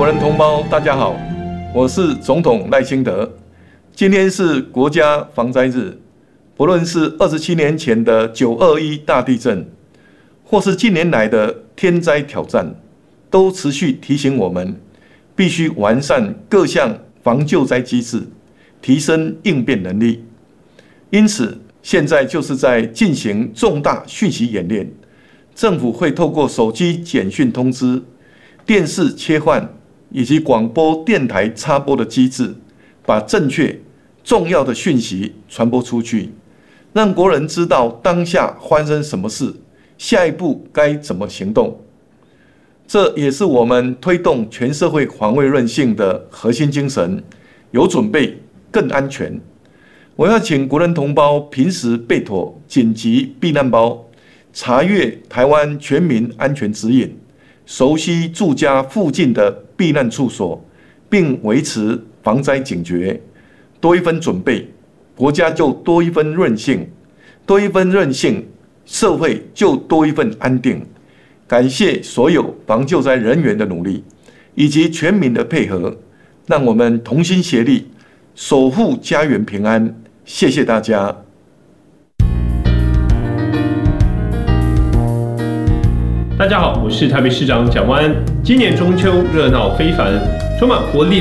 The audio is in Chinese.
国人同胞，大家好，我是总统赖清德。今天是国家防灾日，不论是27年前的921大地震，或是近年来的天灾挑战，都持续提醒我们，必须完善各项防救灾机制，提升应变能力。因此，现在就是在进行重大讯息演练，政府会透过手机简讯通知、电视切换以及广播电台插播的机制，把正确重要的讯息传播出去，让国人知道当下发生什么事，下一步该怎么行动。这也是我们推动全社会防卫韧性的核心精神，有准备更安全。我要请国人同胞平时备妥紧急避难包，查阅台湾全民安全指引，熟悉住家附近的避难处所，并维持防灾警觉。多一分准备，国家就多一分韧性；多一分韧性，社会就多一份安定。感谢所有防救灾人员的努力，以及全民的配合，让我们同心协力，守护家园平安。谢谢大家。 大家好，我是台北市长蒋万安。今年中秋热闹非凡，充满活力